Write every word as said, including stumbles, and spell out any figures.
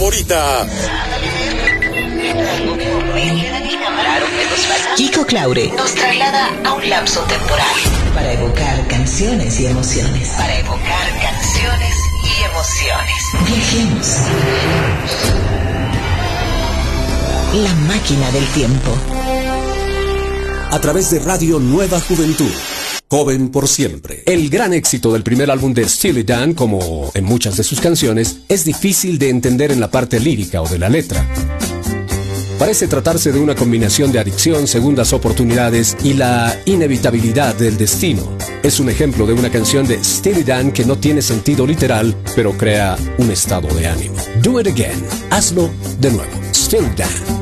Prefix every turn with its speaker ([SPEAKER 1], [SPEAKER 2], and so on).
[SPEAKER 1] favorita.
[SPEAKER 2] Kiko Claure
[SPEAKER 3] nos traslada a un lapso temporal
[SPEAKER 2] para evocar canciones y emociones.
[SPEAKER 3] Para evocar canciones y emociones.
[SPEAKER 2] Viajemos. La máquina del tiempo.
[SPEAKER 1] A través de Radio Nueva Juventud. Joven por siempre.
[SPEAKER 4] El gran éxito del primer álbum de Steely Dan, como en muchas de sus canciones, es difícil de entender en la parte lírica o de la letra. Parece tratarse de una combinación de adicción, segundas oportunidades y la inevitabilidad del destino. Es un ejemplo de una canción de Steely Dan que no tiene sentido literal, pero crea un estado de ánimo. Do it again. Hazlo de nuevo. Steely Dan.